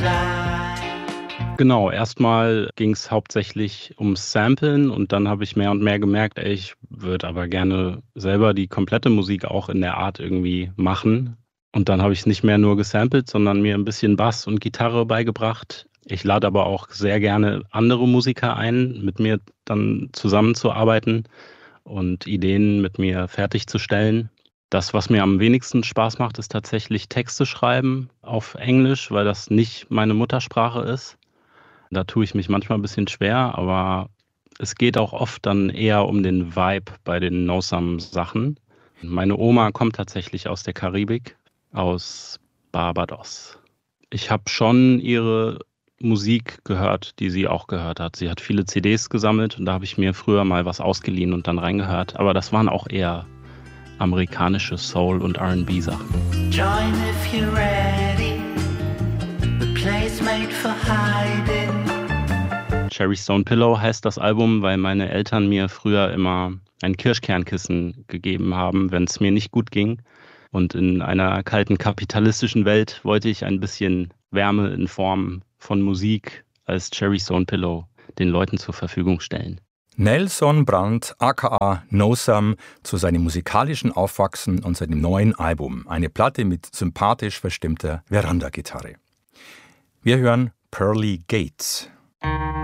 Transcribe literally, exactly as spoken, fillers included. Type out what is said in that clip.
Genau, erstmal ging es hauptsächlich ums Samplen und dann habe ich mehr und mehr gemerkt, ey, ich würde aber gerne selber die komplette Musik auch in der Art irgendwie machen. Und dann habe ich es nicht mehr nur gesampelt, sondern mir ein bisschen Bass und Gitarre beigebracht. Ich lade aber auch sehr gerne andere Musiker ein, mit mir dann zusammenzuarbeiten und Ideen mit mir fertigzustellen. Das, was mir am wenigsten Spaß macht, ist tatsächlich Texte schreiben auf Englisch, weil das nicht meine Muttersprache ist. Da tue ich mich manchmal ein bisschen schwer, aber es geht auch oft dann eher um den Vibe bei den No-Sum-Sachen. Meine Oma kommt tatsächlich aus der Karibik, aus Barbados. Ich habe schon ihre Musik gehört, die sie auch gehört hat. Sie hat viele C Ds gesammelt und da habe ich mir früher mal was ausgeliehen und dann reingehört. Aber das waren auch eher amerikanische Soul- und R and B-Sachen. Join if you're ready. The place made for hiding. Cherry Stone Pillow heißt das Album, weil meine Eltern mir früher immer ein Kirschkernkissen gegeben haben, wenn es mir nicht gut ging. Und in einer kalten kapitalistischen Welt wollte ich ein bisschen Wärme in Form von Musik als Cherry Stone Pillow den Leuten zur Verfügung stellen. Nelson Brandt, aka No-Sum, zu seinem musikalischen Aufwachsen und seinem neuen Album. Eine Platte mit sympathisch verstimmter Veranda-Gitarre. Wir hören Pearly Gates.